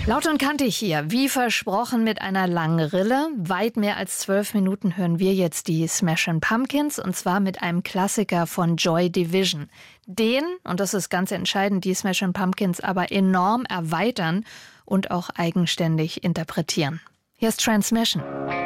Laut und kantig hier, wie versprochen mit einer langen Rille. Weit mehr als 12 Minuten hören wir jetzt die Smashing Pumpkins und zwar mit einem Klassiker von Joy Division. Den, und das ist ganz entscheidend, die Smashing Pumpkins aber enorm erweitern und auch eigenständig interpretieren. Hier ist Transmission.